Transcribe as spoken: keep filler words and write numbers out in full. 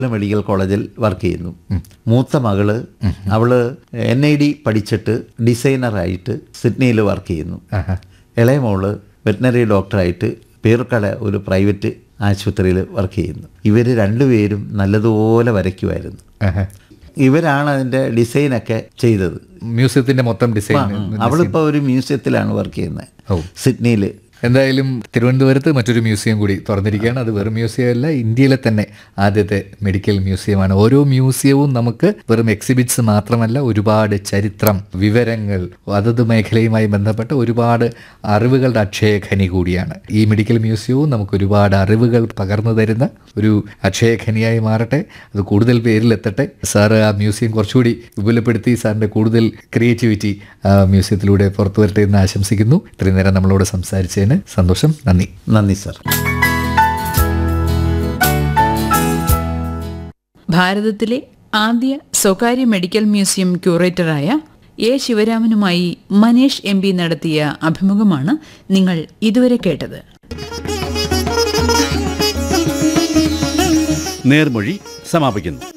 Medical കോളേജിൽ work ചെയ്യുന്നു. മൂത്ത മകള് അവള് എൻ ഐ ഡി പഠിച്ചിട്ട് ഡിസൈനറായിട്ട് സിഡ്നിയിൽ വർക്ക് ചെയ്യുന്നു. ഇളയ മോള് വെറ്റിനറി ഡോക്ടറായിട്ട് പേർക്കട ഒരു പ്രൈവറ്റ് ആശുപത്രിയിൽ വർക്ക് ചെയ്യുന്നു. ഇവർ രണ്ടുപേരും നല്ലതുപോലെ വരയ്ക്കുമായിരുന്നു. ഇവരാണ് അതിൻ്റെ ഡിസൈനൊക്കെ ചെയ്തത്. മ്യൂസിയത്തിന്റെ മൊത്തം ഡിസൈൻ. അവളിപ്പോൾ ഒരു മ്യൂസിയത്തിലാണ് വർക്ക് ചെയ്യുന്നത് സിഡ്നിയിൽ. എന്തായാലും തിരുവനന്തപുരത്ത് മറ്റൊരു മ്യൂസിയം കൂടി തുറന്നിരിക്കുകയാണ്. അത് വെറും മ്യൂസിയം അല്ല, ഇന്ത്യയിലെ തന്നെ ആദ്യത്തെ മെഡിക്കൽ മ്യൂസിയമാണ്. ഓരോ മ്യൂസിയവും നമുക്ക് വെറും എക്സിബിറ്റ്സ് മാത്രമല്ല, ഒരുപാട് ചരിത്രം, വിവരങ്ങൾ, അതത് മേഖലയുമായി ബന്ധപ്പെട്ട ഒരുപാട് അറിവുകളുടെ അക്ഷയഖനി കൂടിയാണ്. ഈ മെഡിക്കൽ മ്യൂസിയവും നമുക്ക് ഒരുപാട് അറിവുകൾ പകർന്നു തരുന്ന ഒരു അക്ഷയഖനിയായി മാറട്ടെ. അത് കൂടുതൽ പേരിലെത്തട്ടെ. സാറ് ആ മ്യൂസിയം കുറച്ചുകൂടി വിപുലപ്പെടുത്തി സാറിൻ്റെ കൂടുതൽ ക്രിയേറ്റിവിറ്റി ആ മ്യൂസിയത്തിലൂടെ പുറത്തു വരട്ടെ എന്ന് ആശംസിക്കുന്നു. ഇത്രയും നേരം നമ്മളോട് സംസാരിച്ചതിന് സന്തോഷം. നന്ദി. നന്ദി സർ. ഭാരതത്തിലെ ആദ്യ സ്വകാര്യ medical museum ക്യൂറേറ്ററായ A ശിവരാമനുമായി Manish M P നടത്തിയ അഭിമുഖമാണ് നിങ്ങൾ ഇതുവരെ കേട്ടത്. നേർമൊഴി സമാപിക്കുന്നു.